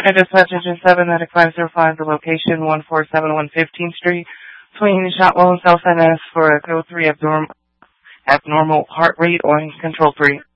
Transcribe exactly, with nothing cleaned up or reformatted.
America Dispatch Engine seven, Medic five zero five, the location one four seven one fifteenth Street, between Shotwell and South N S for a code three abnormal, abnormal heart rate on control three.